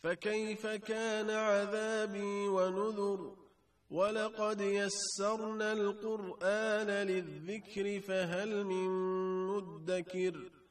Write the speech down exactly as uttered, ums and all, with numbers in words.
فكيف كان عذابي ونذر ولقد يسرنا القرآن للذكر فهل من مدكر